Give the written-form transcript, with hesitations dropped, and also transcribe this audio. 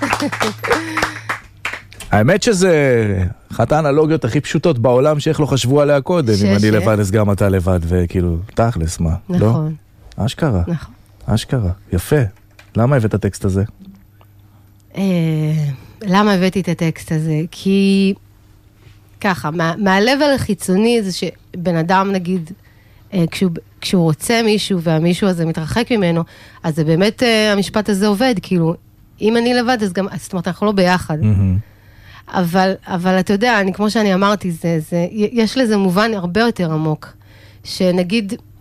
האמת שזה אחת האנלוגיות הכי פשוטות בעולם שאיך לא חשבו עליה קודם. אם אני לבד אז גם אתה לבד, וכאילו תכלס מה? נכון. אשכרה. נכון. אשכרה. יפה. למה הבאת את הטקסט הזה? למה הבאתי את הטקסט הזה? כי ככה, מהלבל החיצוני זה שבן אדם נגיד, כשהוא רוצה מישהו והמישהו הזה מתרחק ממנו, אז זה באמת המשפט הזה עובד, כאילו, אם אני לבד אז גם, זאת אומרת, אנחנו לא ביחד. אבל אתה יודע, כמו שאני אמרתי, יש לזה מובן הרבה יותר עמוק, שנגיד,